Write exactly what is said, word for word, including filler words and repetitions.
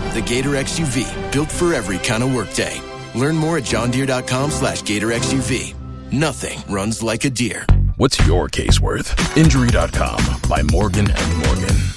the Gator X U V, built for every kind of workday. Learn more at johndeere.com slash Gator X U V. Nothing runs like a deer. What's your case worth? Injury dot com by Morgan and Morgan.